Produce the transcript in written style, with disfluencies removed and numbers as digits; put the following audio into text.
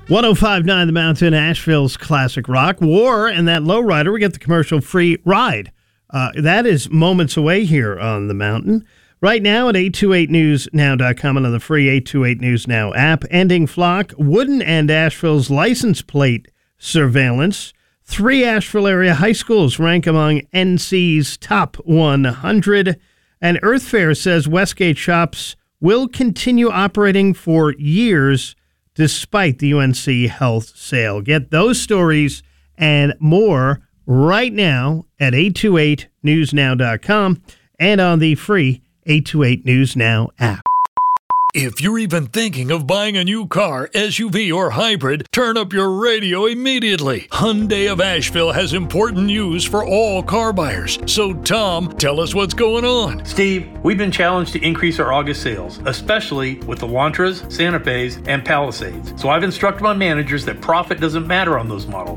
105.9 The Mountain, Asheville's classic rock. War and that lowrider, we get the commercial-free ride. That is moments away here on the mountain. Right now at 828newsnow.com and on the free 828 News Now app. Ending flock, Wooden and Asheville's license plate surveillance. 3 Asheville area high schools rank among NC's top 100. And Earth Fare says Westgate shops will continue operating for years despite the UNC Health sale. Get those stories and more right now at 828newsnow.com and on the free 828 News Now app. If you're even thinking of buying a new car, SUV, or hybrid, turn up your radio immediately. Hyundai of Asheville has important news for all car buyers. So, Tom, tell us what's going on. Steve, we've been challenged to increase our August sales, especially with the Elantras, Santa Fe's, and Palisades. So I've instructed my managers that profit doesn't matter on those models.